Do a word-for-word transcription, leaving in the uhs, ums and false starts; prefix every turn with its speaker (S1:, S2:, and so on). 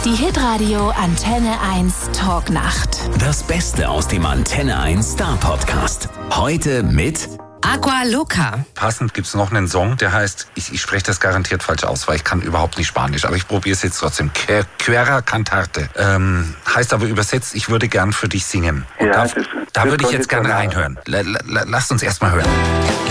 S1: Die Hitradio Antenne eins Talknacht.
S2: Das Beste aus dem Antenne eins Star Podcast. Heute mit
S3: Agua Loca.
S4: Passend gibt's noch einen Song, der heißt, ich, ich spreche das garantiert falsch aus, weil ich kann überhaupt nicht Spanisch, aber ich probiere es jetzt trotzdem. Quiera Cantarte. Ähm, heißt aber übersetzt, ich würde gern für dich singen. Und
S5: Ja,
S4: da
S5: das,
S4: da
S5: das
S4: würde ich jetzt gerne
S5: konditional.
S4: reinhören. L- l- Lasst uns erst mal hören.